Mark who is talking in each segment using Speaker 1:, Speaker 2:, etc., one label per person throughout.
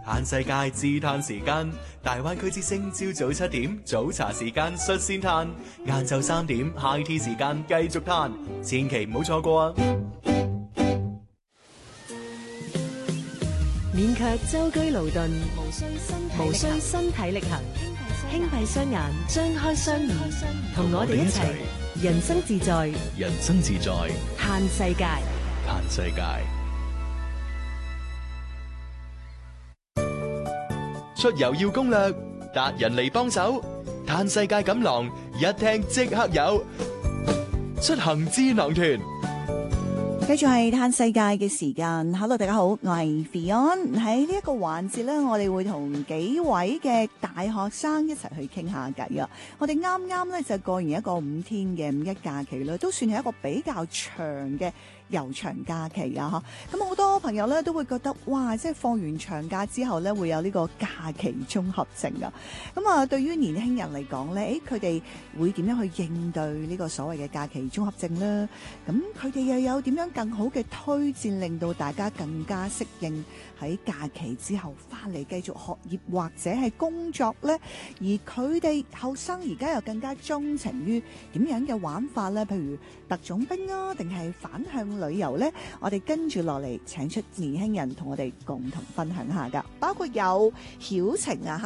Speaker 1: 嘆世界自嘆時間，大灣區之聲朝早7點早茶時間率先嘆，晏晝3點 high tea 時間繼續嘆，千祈唔好錯過啊！
Speaker 2: 免卻舟車勞頓，無需身體力行，輕閉雙眼，張開雙耳，同我哋一齊人生自在，
Speaker 1: 人生自在，
Speaker 2: 嘆世界，
Speaker 1: 嘆世界。出遊要攻略，達人嚟幫手，嘆世界錦囊一聽即刻有，出行智囊團。
Speaker 3: 繼續係嘆世界嘅時間。Hello， 大家好，我係 Fion。喺呢一個環節呢，我哋會同幾位嘅大學生一齊去傾下偈啊。我哋啱啱呢就過完一個5天嘅五一假期啦，都算係一個比較長嘅悠長假期啊！咁好多朋友咧都會覺得哇，即係放完長假之後咧會有呢個假期綜合症啊！咁啊，對於年輕人嚟講咧，佢哋會點樣去應對呢個所謂嘅假期綜合症呢？咁佢哋又有點樣更好嘅推薦，令到大家更加適應喺假期之後翻嚟繼續學業或者係工作呢？而佢哋後生而家又更加鍾情於點樣嘅玩法呢？譬如特種兵啊，定係反向旅遊呢？我哋跟住落嚟請出年輕人同我哋共同分享下噶，包括有曉晴啊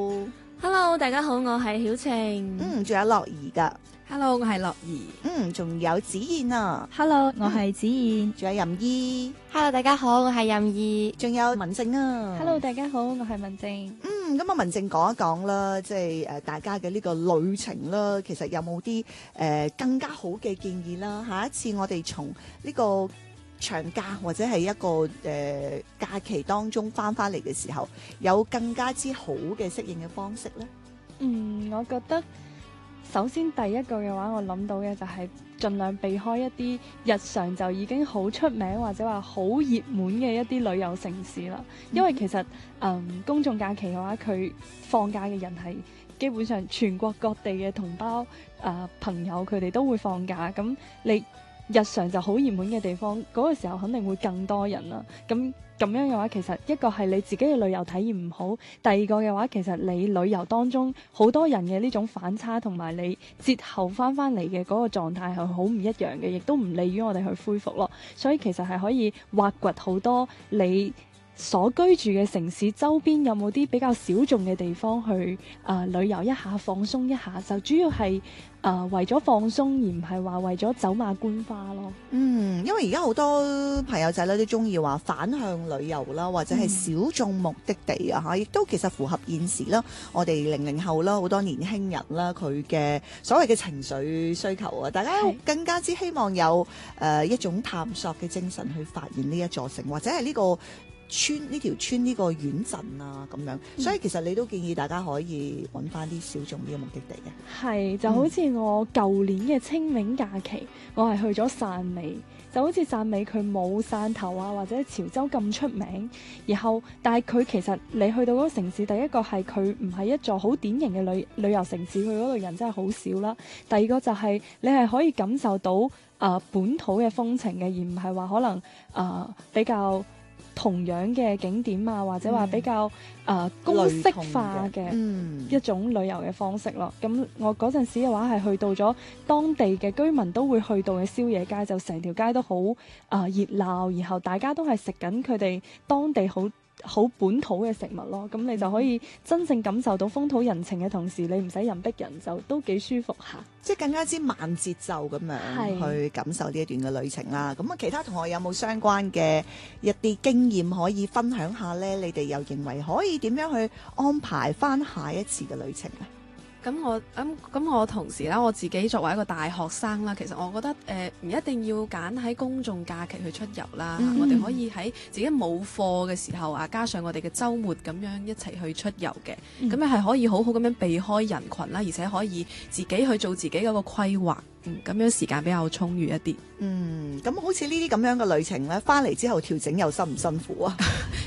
Speaker 3: ，Hello，
Speaker 4: 大家好，我係曉晴。
Speaker 3: 仲有樂兒噶
Speaker 4: Hello， 我係樂兒。
Speaker 3: 仲有子燕啊
Speaker 5: Hello， 我係子燕。
Speaker 3: 仲有任依
Speaker 4: Hello， 大家好，我係任意。
Speaker 3: 仲有文靜啊
Speaker 5: Hello， 大家好，我係文靜。
Speaker 3: 咁啊，文靜講一講啦，即係大家嘅呢個旅程啦，其實有冇啲更加好嘅建議啦？下一次我哋從呢個長假或者係一個假期當中翻嚟嘅時候，有更加之好嘅適應嘅方式咧？
Speaker 5: 我覺得首先第一個嘅話，我諗到嘅就係盡量避開一啲日常就已經好出名或者話好熱門嘅一啲旅遊城市啦。因為其實公眾假期嘅話，佢放假嘅人係基本上全國各地嘅同胞朋友，佢哋都會放假。咁你日常就好熱門嘅地方，嗰個時候肯定會更多人啦。咁樣嘅話，其實一個係你自己嘅旅遊體驗唔好，第二個嘅話，其實你旅遊當中好多人嘅呢種反差，同埋你節後翻嚟嘅嗰個狀態係好唔一樣嘅，亦都唔利於我哋去恢復咯。所以其實係可以挖掘好多你所居住嘅城市周邊有冇啲比較小眾嘅地方去旅遊一下，放鬆一下，就主要係為咗放鬆，而唔係話為咗走馬觀花咯。
Speaker 3: 因為而家好多朋友仔咧都中意話反向旅遊啦，或者係小眾目的地啊嚇，亦都其實符合現時啦，我哋00後啦，好多年輕人啦，佢嘅所謂嘅情緒需求啊，大家更加之希望有一種探索嘅精神去發現呢一座城，或者係呢個呢條村呢個縣鎮啊咁樣，所以其實你都建議大家可以揾翻啲小眾呢個目的地嘅。
Speaker 5: 係，就好似我舊年嘅清明假期，我係去咗汕尾，就好似汕尾佢冇汕頭啊或者潮州咁出名，但係佢其實你去到嗰個城市，第一個係佢唔係一座好典型嘅旅遊城市，佢嗰度人真係好少啦。第二個就係你係可以感受到本土嘅風情嘅，而唔係話可能比較同樣嘅景點啊，或者話比較公式化嘅一種旅遊嘅方式咯。咁我嗰陣時嘅話係去到咗當地嘅居民都會去到嘅宵夜街，就成條街都好熱鬧，然後大家都係食緊佢哋當地好本土嘅食物咯。咁你就可以真正感受到風土人情嘅同時，你唔使人逼人，就都幾舒服下。
Speaker 3: 即係更加之慢節奏咁樣去感受呢一段嘅旅程啦。咁啊，其他同學有冇相關嘅一啲經驗可以分享下呢？你哋又認為可以點樣去安排翻下一次嘅旅程啊？
Speaker 4: 咁我同時啦，我自己作為一個大學生啦，其實我覺得唔一定要揀喺公眾假期去出遊啦。我哋可以喺自己冇課嘅時候加上我哋嘅週末咁樣一齊去出遊嘅。咁你係可以好好咁樣避開人群啦，而且可以自己去做自己嗰個規劃。咁樣時間比較充裕一啲。
Speaker 3: 咁好似呢啲咁樣嘅旅程咧，翻嚟之後調整又辛唔辛苦啊？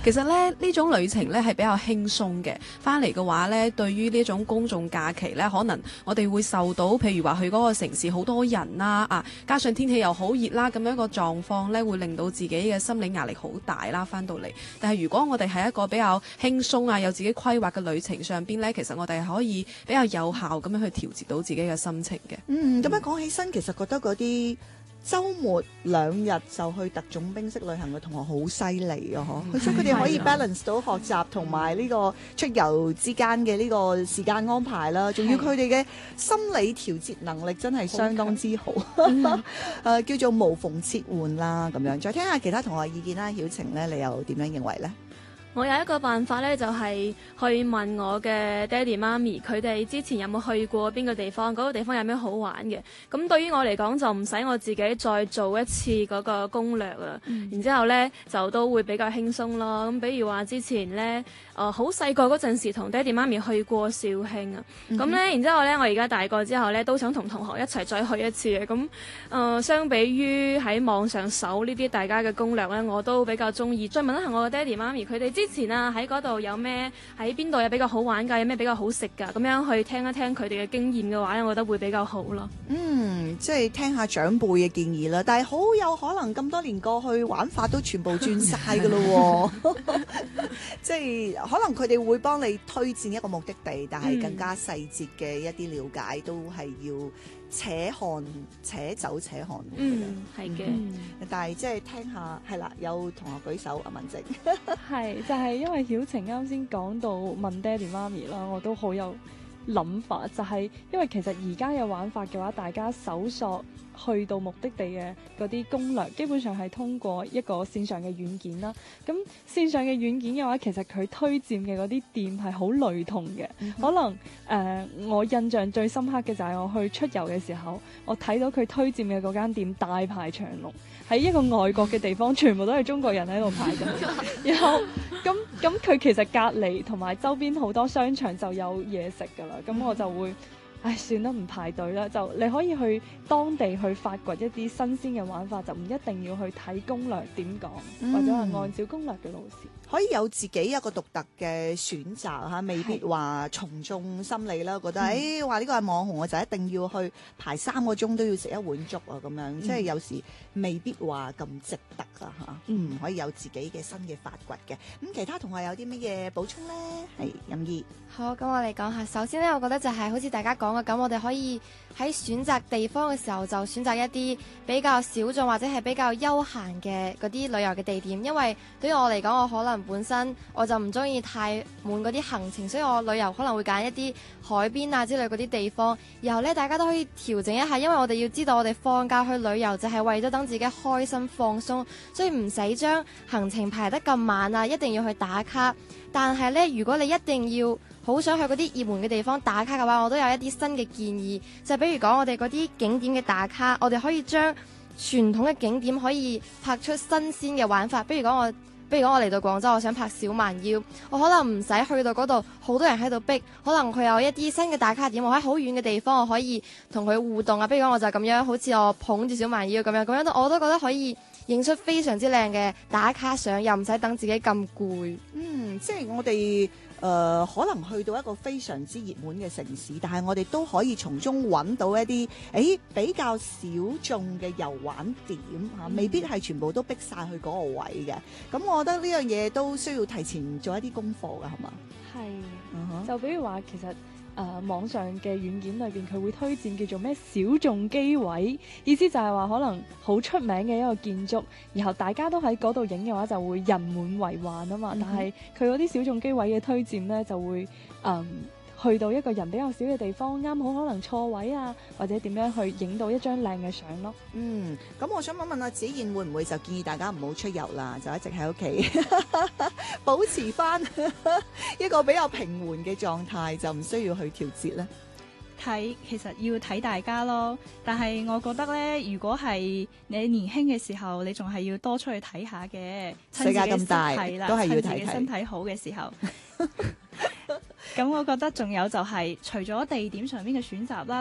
Speaker 4: 其實咧呢種旅程咧係比較輕鬆嘅，翻嚟嘅話咧，對於呢種公眾假期咧，可能我哋會受到譬如話去嗰個城市好多人啦，加上天氣又好熱啦，咁樣個狀況咧會令到自己嘅心理壓力好大啦，翻到嚟。但係如果我哋係一個比較輕鬆有自己規劃嘅旅程上邊咧，其實我哋係可以比較有效咁樣去調節到自己嘅心情嘅。
Speaker 3: 咁樣講起身，其實覺得嗰啲週末2日就去特種兵式旅行嘅同學好犀利啊！嗬，即係佢哋可以 balance 到學習同埋呢個出遊之間嘅呢個時間安排啦，仲要佢哋嘅心理調節能力真係相當之好，叫做無縫切換啦咁樣。再聽下其他同學意見啦，曉晴咧，你又點樣認為呢？
Speaker 6: 我有一個辦法咧，就係去問我嘅爹哋媽咪，佢哋之前有冇去過邊個地方，嗰個地方有咩好玩嘅。咁對於我嚟講，就唔使我自己再做一次嗰個攻略啦。然之後咧，就都會比較輕鬆咯。咁比如話之前咧，好細個嗰陣時同爹哋媽咪去過肇慶啊。咁咧，然之後咧，我而家大個之後咧，都想同同學一齊再去一次嘅。咁相比於喺網上搜呢啲大家嘅攻略咧，我都比較中意再問一下我嘅爹哋媽咪，佢哋之前喺嗰度有咩，喺邊度有比較好玩㗎，有咩比較好食㗎，咁樣去聽一聽佢哋嘅經驗嘅話咧，我覺得會比較好咯。
Speaker 3: 即係聽下長輩嘅建議啦，但係好有可能咁多年過去，玩法都全部轉晒㗎咯喎。即係可能佢哋會幫你推薦一個目的地，但係更加細節嘅一啲了解都係要且走且看。
Speaker 6: 係嘅。
Speaker 3: 但係即係聽下係啦，有同學舉手，阿文靜。
Speaker 5: 係就係因為曉晴啱先講到問爹哋媽咪啦，我都好有諗法，就係因為其實而家嘅玩法嘅話，大家搜索去到目的地嘅嗰啲攻略，基本上係通過一個線上嘅軟件啦。咁線上嘅軟件嘅話，其實佢推薦嘅嗰啲店係好雷同嘅。可能我印象最深刻嘅就係我去出遊嘅時候，我睇到佢推薦嘅嗰間店大排長龍，喺一個外國嘅地方，全部都係中國人喺度排緊。然後咁佢其實隔離同埋周邊好多商場就有嘢食㗎啦。咁我就會算啦，唔排隊啦，就你可以去當地去發掘一啲新鮮嘅玩法，就唔一定要去睇攻略點講，或者係按照攻略嘅路線。
Speaker 3: 可以有自己一個獨特嘅選擇嚇，未必話從眾心理啦。覺得話呢個係網紅，我就一定要去排3個鐘都要食一碗粥啊咁樣，即係有時未必話咁值得啊嚇。可以有自己嘅新嘅發掘嘅。咁其他同學有啲乜嘢補充呢？係任意。
Speaker 7: 好，咁我哋講下。首先呢，我覺得就係好似大家講嘅咁，我哋可以喺選擇地方嘅時候就選擇一啲比較小眾或者係比較休閒嘅嗰啲旅遊嘅地點，因為對於我嚟講，我可能本身我就唔中意太滿嗰啲行程，所以我旅遊可能會揀一啲海邊啊之類嗰啲地方。然後呢，大家都可以調整一下，因為我哋要知道我哋放假去旅遊就係為咗等自己開心放鬆，所以唔使將行程排得咁滿啊，一定要去打卡。但係呢，如果你一定要好想去嗰啲熱門嘅地方打卡嘅話，我都有一啲新嘅建議，就比如講我哋嗰啲景點嘅打卡，我哋可以將傳統嘅景點可以拍出新鮮嘅玩法。比如講我嚟到廣州，我想拍小蠻腰，我可能唔使去到嗰度好多人喺度逼，可能佢有一啲新嘅打卡點，我喺好遠嘅地方我可以同佢互動啊。比如講我就咁樣，好似我捧住小蠻腰咁樣我都覺得可以影出非常之靚嘅打卡相，又唔使等自己咁攰。
Speaker 3: 即係我哋可能去到一個非常之熱門嘅城市，但係我哋都可以從中揾到一啲比較小眾嘅遊玩點嚇，未必係全部都逼晒去嗰個位嘅。咁我覺得呢樣嘢都需要提前做一啲功課㗎，係嘛？係，
Speaker 5: 就比如話其實。網上嘅軟件裏邊，佢會推薦叫做咩小眾機位，意思就係話可能好出名嘅一個建築，然後大家都喺嗰度影嘅話，就會人滿為患啊嘛。但係佢嗰啲小眾機位嘅推薦呢，就會去到一個人比較少嘅地方，啱好可能錯位啊，或者點樣去影到一張靚嘅相咯。
Speaker 3: 咁我想問阿子燕會唔會就建議大家唔好出遊啦，就一直喺屋企保持翻一個比較平緩嘅狀態，就唔需要去調節呢？
Speaker 8: 其實要睇大家咯，但係我覺得呢，如果係你年輕嘅時候，你仲係要多出去睇下嘅。
Speaker 3: 世界咁大，都係要睇睇。
Speaker 8: 趁自己身體好嘅時候。咁我覺得仲有就係除咗地點上面嘅選擇啦。